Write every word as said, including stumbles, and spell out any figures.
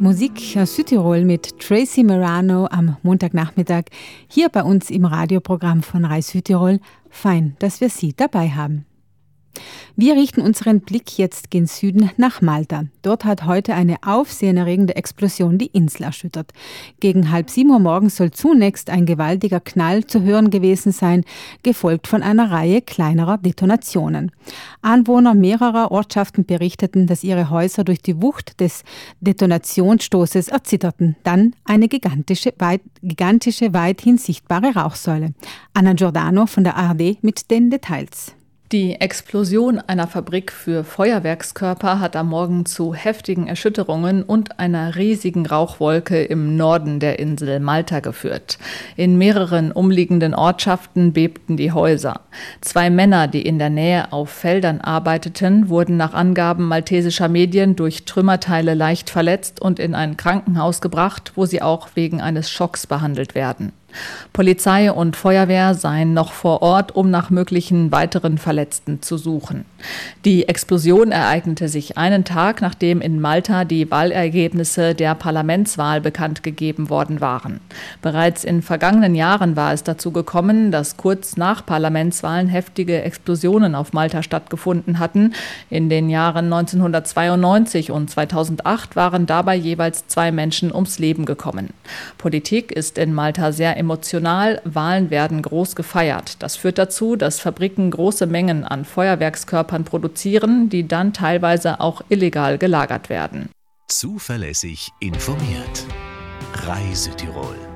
Musik aus Südtirol mit Tracy Morano am Montagnachmittag hier bei uns im Radioprogramm von Rai Südtirol. Fein, dass wir Sie dabei haben. Wir richten unseren Blick jetzt gen Süden nach Malta. Dort hat heute eine aufsehenerregende Explosion die Insel erschüttert. Gegen halb sieben Uhr morgens soll zunächst ein gewaltiger Knall zu hören gewesen sein, gefolgt von einer Reihe kleinerer Detonationen. Anwohner mehrerer Ortschaften berichteten, dass ihre Häuser durch die Wucht des Detonationsstoßes erzitterten. Dann eine gigantische, weit, gigantische weithin sichtbare Rauchsäule. Anna Giordano von der A R D mit den Details. Die Explosion einer Fabrik für Feuerwerkskörper hat am Morgen zu heftigen Erschütterungen und einer riesigen Rauchwolke im Norden der Insel Malta geführt. In mehreren umliegenden Ortschaften bebten die Häuser. Zwei Männer, die in der Nähe auf Feldern arbeiteten, wurden nach Angaben maltesischer Medien durch Trümmerteile leicht verletzt und in ein Krankenhaus gebracht, wo sie auch wegen eines Schocks behandelt werden. Polizei und Feuerwehr seien noch vor Ort, um nach möglichen weiteren Verletzten zu suchen. Die Explosion ereignete sich einen Tag, nachdem in Malta die Wahlergebnisse der Parlamentswahl bekannt gegeben worden waren. Bereits in vergangenen Jahren war es dazu gekommen, dass kurz nach Parlamentswahlen heftige Explosionen auf Malta stattgefunden hatten. In den Jahren neunzehnhundertzweiundneunzig und zweitausendacht waren dabei jeweils zwei Menschen ums Leben gekommen. Politik ist in Malta sehr emotional, Wahlen werden groß gefeiert. Das führt dazu, dass Fabriken große Mengen an Feuerwerkskörpern produzieren, die dann teilweise auch illegal gelagert werden. Zuverlässig informiert. Rai Südtirol.